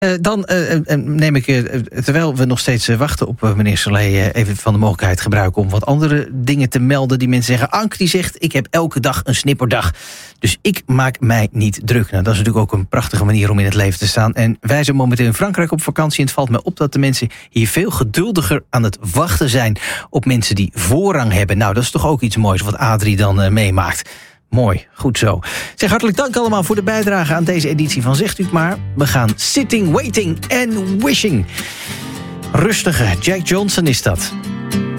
Dan neem ik, terwijl we nog steeds wachten op meneer Soleil, even van de mogelijkheid gebruiken om wat andere dingen te melden die mensen zeggen. Ank die zegt, ik heb elke dag een snipperdag. Dus ik maak mij niet druk. Nou, dat is natuurlijk ook een prachtige manier om in het leven te staan. En wij zijn momenteel in Frankrijk op vakantie. En het valt mij op dat de mensen hier veel geduldiger aan het wachten zijn op mensen die voorrang hebben. Nou, dat is toch ook iets moois wat Adrie dan meemaakt. Mooi, goed zo. Zeg hartelijk dank allemaal voor de bijdrage aan deze editie van Zegt u het maar. We gaan Sitting, Waiting and Wishing. Rustige Jack Johnson is dat.